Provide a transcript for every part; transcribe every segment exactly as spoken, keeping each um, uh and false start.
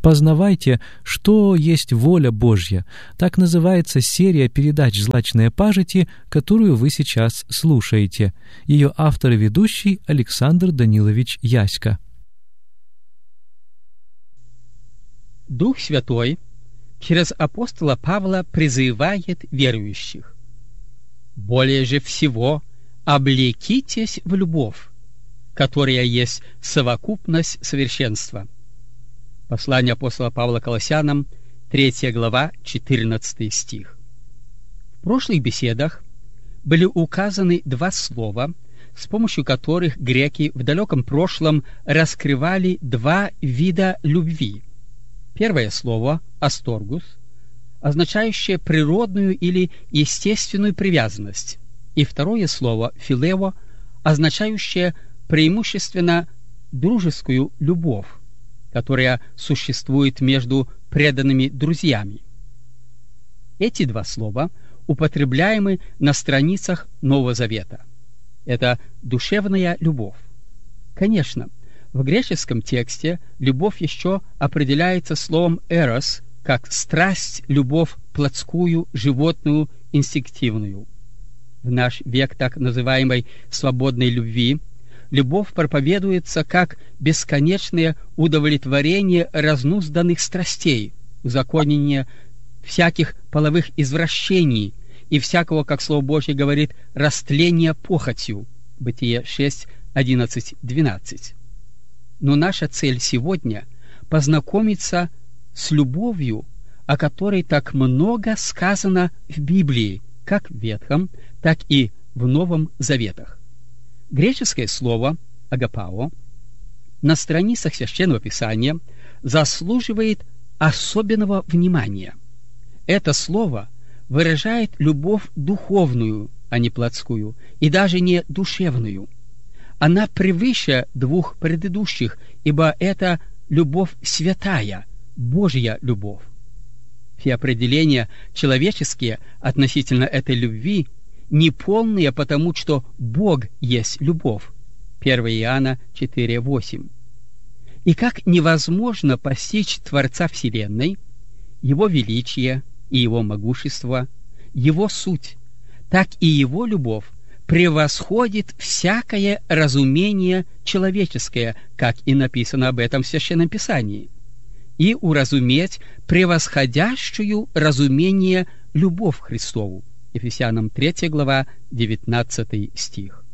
Познавайте, что есть воля Божья. Так называется серия передач «Злачные пажити», которую вы сейчас слушаете. Ее автор и ведущий Александр Данилович Яська. Дух Святой через апостола Павла призывает верующих: «Более же всего облекитесь в любовь, которая есть совокупность совершенства». Послание апостола Павла Колоссянам, третья глава, четырнадцатый стих. В прошлых беседах были указаны два слова, с помощью которых греки в далеком прошлом раскрывали два вида любви. Первое слово «асторгус», означающее природную или естественную привязанность, и второе слово «филео», означающее преимущественно дружескую любовь, которая существует между преданными друзьями. Эти два слова употребляемы на страницах Нового Завета. Это душевная любовь. Конечно, в греческом тексте любовь еще определяется словом «эрос», как страсть, любовь плотскую, животную, инстинктивную. В наш век так называемой «свободной любви» любовь проповедуется как бесконечное удовлетворение разнузданных страстей, узаконение всяких половых извращений и всякого, как Слово Божье говорит, растления похотью. Бытие шесть, одиннадцать, двенадцать. Но наша цель сегодня — познакомиться с любовью, о которой так много сказано в Библии, как в Ветхом, так и в Новом Заветах. Греческое слово «агапао» на страницах Священного Писания заслуживает особенного внимания. Это слово выражает любовь духовную, а не плотскую, и даже не душевную. Она превыше двух предыдущих, ибо это любовь святая, Божья любовь. Все определения человеческие относительно этой любви неполные, потому что Бог есть любовь. первое Иоанна четыре, восемь. И как невозможно постичь Творца Вселенной, Его величие и Его могущество, Его суть, так и Его любовь превосходит всякое разумение человеческое, как и написано об этом в Священном Писании, и уразуметь превосходящую разумение любовь Христову. Ефесянам третья глава, девятнадцатый стих.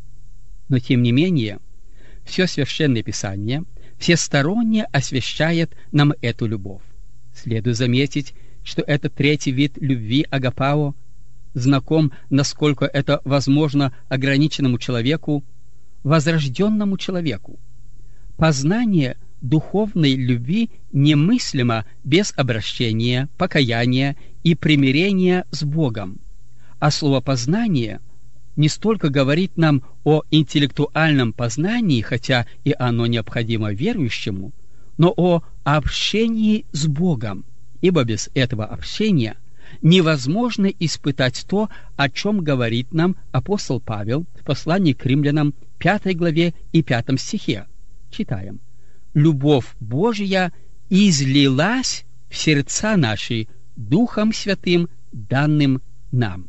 Но тем не менее, все Священное Писание всесторонне освещает нам эту любовь. Следует заметить, что этот третий вид любви, агапао, знаком, насколько это возможно ограниченному человеку, возрожденному человеку. Познание духовной любви немыслимо без обращения, покаяния и примирения с Богом. А слово «познание» не столько говорит нам о интеллектуальном познании, хотя и оно необходимо верующему, но о общении с Богом, ибо без этого общения невозможно испытать то, о чем говорит нам апостол Павел в послании к римлянам пятой главе и пятом стихе. Читаем: «Любовь Божья излилась в сердца наши Духом Святым, данным нам».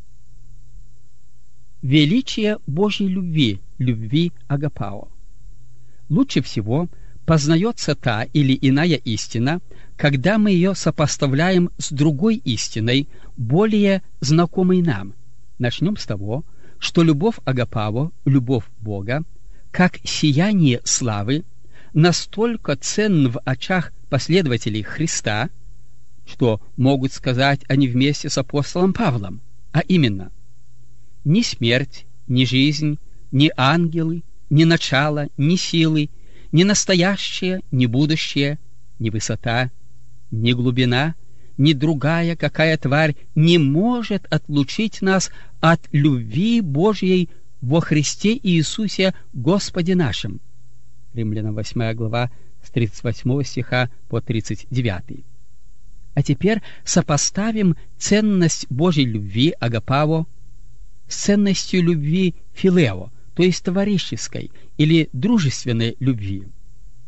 Величие Божьей любви, любви агапао. Лучше всего познается та или иная истина, когда мы ее сопоставляем с другой истиной, более знакомой нам. Начнем с того, что любовь агапао, любовь Бога, как сияние славы, настолько ценна в очах последователей Христа, что могут сказать они вместе с апостолом Павлом, а именно: «Ни смерть, ни жизнь, ни ангелы, ни начало, ни силы, ни настоящее, ни будущее, ни высота, ни глубина, ни другая какая тварь не может отлучить нас от любви Божьей во Христе Иисусе Господе нашим». Римлянам восьмая глава с тридцать восьмого стиха по тридцать девятый. А теперь сопоставим ценность Божьей любви агапао с ценностью любви филео, то есть товарищеской или дружественной любви.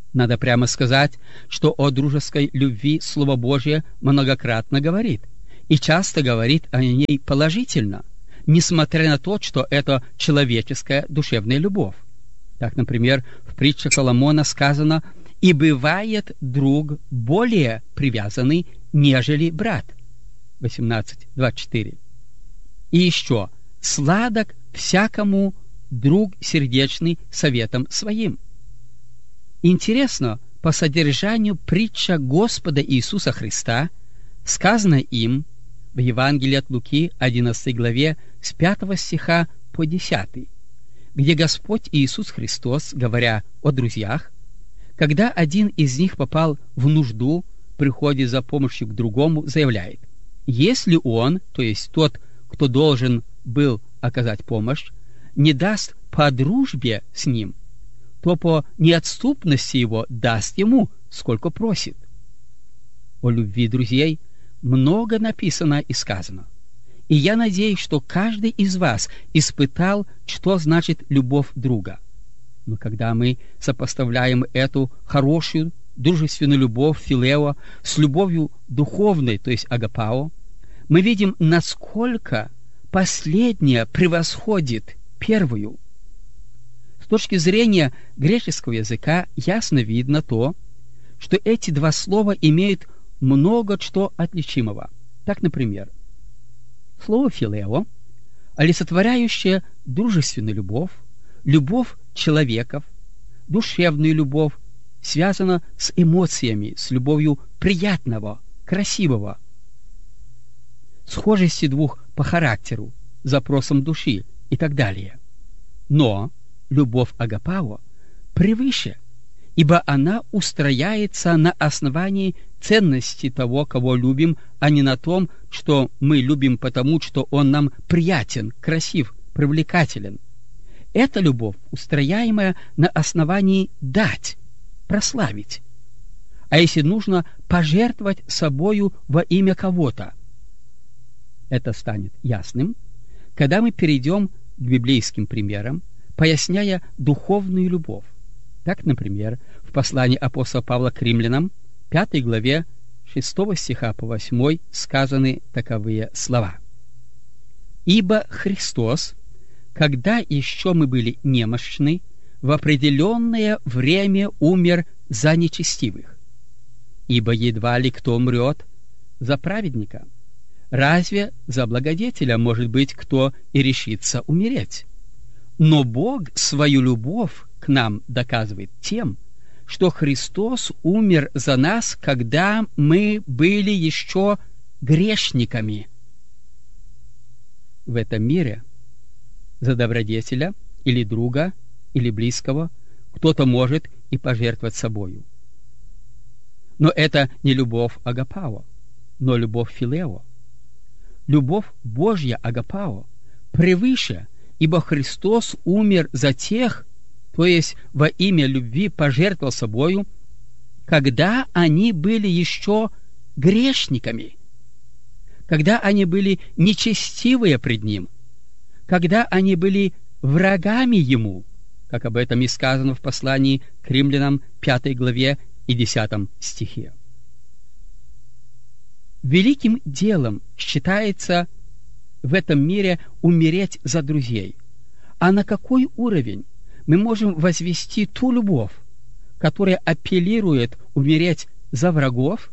Надо прямо сказать, что о дружеской любви Слово Божье многократно говорит, и часто говорит о ней положительно, несмотря на то, что это человеческая душевная любовь. Так, например, в притче Соломона сказано: «И бывает друг более привязанный, нежели брат». восемнадцать двадцать четыре. И еще: «Сладок всякому друг сердечный советом своим». Интересно, по содержанию притча Господа Иисуса Христа сказана им в Евангелии от Луки, одиннадцатой главе, с пятого стиха по десятый, где Господь Иисус Христос, говоря о друзьях, когда один из них попал в нужду, приходит за помощью к другому, заявляет: если он, то есть тот, кто должен был оказать помощь, не даст по дружбе с ним, то по неотступности его даст ему, сколько просит. О любви друзей много написано и сказано. И я надеюсь, что каждый из вас испытал, что значит любовь друга. Но когда мы сопоставляем эту хорошую, дружественную любовь филео с любовью духовной, то есть агапао, мы видим, насколько последняя превосходит первую. С точки зрения греческого языка ясно видно то, что эти два слова имеют много что отличимого. Так, например, слово «филео», олицетворяющее дружественную любовь, любовь человеков, душевную любовь, связано с эмоциями, с любовью приятного, красивого, схожести двух по характеру, запросам души и так далее. Но любовь агапао превыше, ибо она устрояется на основании ценности того, кого любим, а не на том, что мы любим потому, что он нам приятен, красив, привлекателен. Это любовь, устрояемая на основании дать, прославить. А если нужно, пожертвовать собою во имя кого-то. Это станет ясным, когда мы перейдем к библейским примерам, поясняя духовную любовь. Так, например, в послании апостола Павла к римлянам, пятой главе, шестого стиха по восьмой, сказаны таковые слова. «Ибо Христос, когда еще мы были немощны, в определенное время умер за нечестивых. Ибо едва ли кто умрет за праведника. Разве за благодетеля, может быть, кто и решится умереть? Но Бог свою любовь к нам доказывает тем, что Христос умер за нас, когда мы были еще грешниками». В этом мире за добродетеля или друга, или близкого кто-то может и пожертвовать собою. Но это не любовь агапао, но любовь филео. Любовь Божья агапао превыше, ибо Христос умер за тех, то есть во имя любви пожертвовал собою, когда они были еще грешниками, когда они были нечестивые пред Ним, когда они были врагами Ему, как об этом и сказано в послании к римлянам пятой главе и десятом стихе. Великим делом считается в этом мире умереть за друзей. А на какой уровень мы можем возвести ту любовь, которая апеллирует умереть за врагов?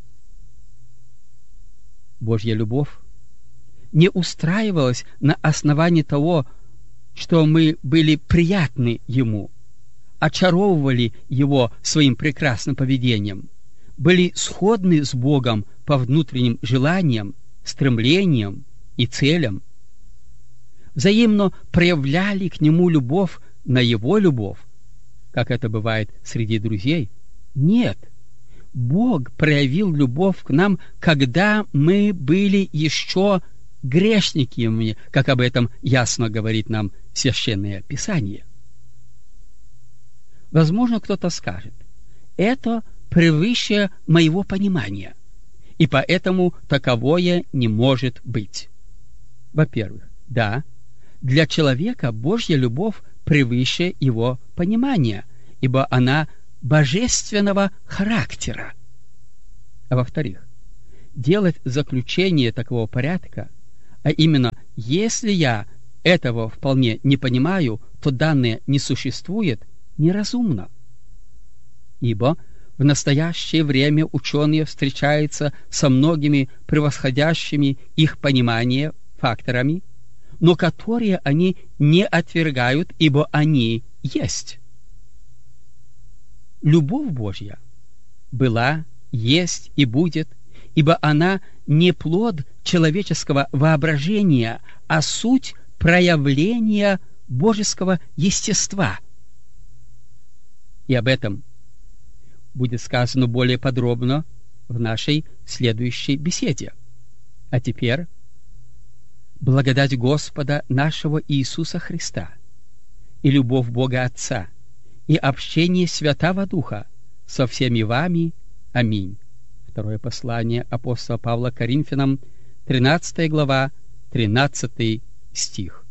Божья любовь не устраивалась на основании того, что мы были приятны Ему, очаровывали Его своим прекрасным поведением, были сходны с Богом по внутренним желаниям, стремлениям и целям, взаимно проявляли к Нему любовь на Его любовь, как это бывает среди друзей. Нет, Бог проявил любовь к нам, когда мы были еще грешниками, как об этом ясно говорит нам Священное Писание. Возможно, кто-то скажет: это превыше моего понимания, и поэтому таковое не может быть. Во-первых, да, для человека Божья любовь превыше его понимания, ибо она божественного характера. А во-вторых, делать заключение такого порядка, а именно, если я этого вполне не понимаю, то данное не существует, неразумно. Ибо в настоящее время ученые встречаются со многими превосходящими их понимание факторами, но которые они не отвергают, ибо они есть. Любовь Божья была, есть и будет, ибо она не плод человеческого воображения, а суть проявления божеского естества. И об этом будет сказано более подробно в нашей следующей беседе. А теперь благодать Господа нашего Иисуса Христа и любовь Бога Отца и общение Святого Духа со всеми вами. Аминь. Второе послание апостола Павла к Коринфянам, тринадцатая глава, тринадцатый стих.